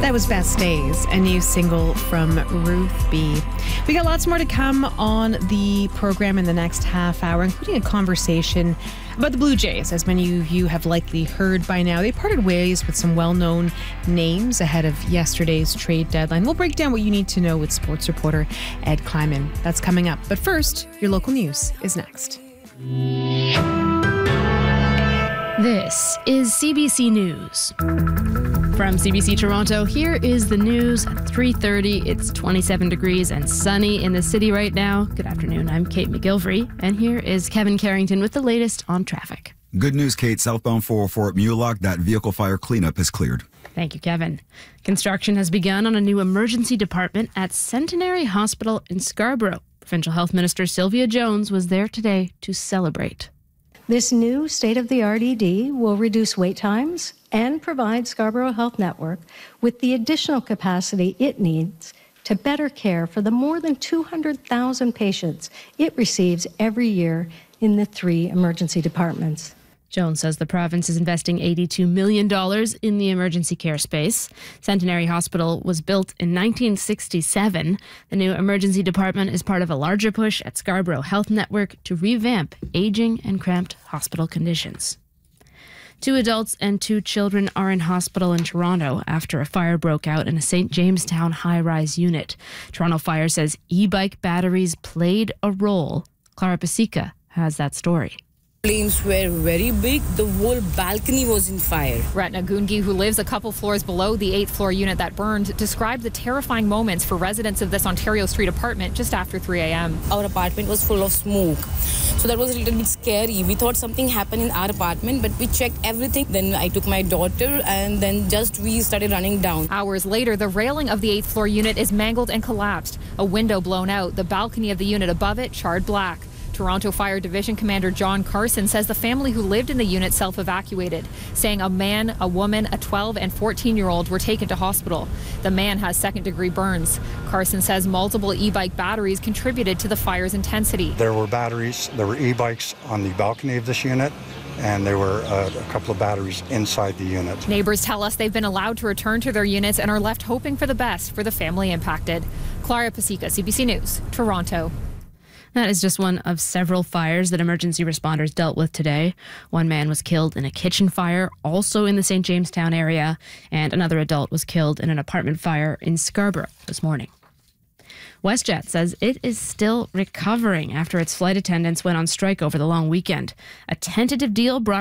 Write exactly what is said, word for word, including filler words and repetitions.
That was Best Days, a new single from Ruth B. We got lots more to come on the program in the next half hour, including a conversation about the Blue Jays. As many of you have likely heard by now, they parted ways with some well-known names ahead of yesterday's trade deadline. We'll break down what you need to know with sports reporter Ed Kleiman. That's coming up. But first, your local news is next. This is C B C News. From C B C Toronto, here is the news at three thirty. It's twenty-seven degrees and sunny in the city right now. Good afternoon, I'm Kate McGilvery, and here is Kevin Carrington with the latest on traffic. Good news, Kate. Southbound four oh four at Mulock, that vehicle fire cleanup is cleared. Thank you, Kevin. Construction has begun on a new emergency department at Centenary Hospital in Scarborough. Provincial Health Minister Sylvia Jones was there today to celebrate. This new state-of-the-art E D will reduce wait times and provide Scarborough Health Network with the additional capacity it needs to better care for the more than two hundred thousand patients it receives every year in the three emergency departments. Jones says the province is investing eighty-two million dollars in the emergency care space. Centenary Hospital was built in nineteen sixty-seven. The new emergency department is part of a larger push at Scarborough Health Network to revamp aging and cramped hospital conditions. Two adults and two children are in hospital in Toronto after a fire broke out in a Saint Jamestown high-rise unit. Toronto Fire says e-bike batteries played a role. Clara Pasica has that story. Flames were very big. The whole balcony was in fire. Retna Gungi, who lives a couple floors below the eighth floor unit that burned, described the terrifying moments for residents of this Ontario Street apartment just after three a.m. Our apartment was full of smoke. So that was a little bit scary. We thought something happened in our apartment, but we checked everything. Then I took my daughter and then just we started running down. Hours later, the railing of the eighth floor unit is mangled and collapsed. A window blown out. The balcony of the unit above it charred black. Toronto Fire Division Commander John Carson says the family who lived in the unit self-evacuated, saying a man, a woman, a twelve and fourteen-year-old were taken to hospital. The man has second-degree burns. Carson says multiple e-bike batteries contributed to the fire's intensity. There were batteries, there were e-bikes on the balcony of this unit, and there were uh, a couple of batteries inside the unit. Neighbors tell us they've been allowed to return to their units and are left hoping for the best for the family impacted. Clara Pasica, C B C News, Toronto. That is just one of several fires that emergency responders dealt with today. One man was killed in a kitchen fire, also in the Saint Jamestown area, and another adult was killed in an apartment fire in Scarborough this morning. WestJet says it is still recovering after its flight attendants went on strike over the long weekend. A tentative deal brought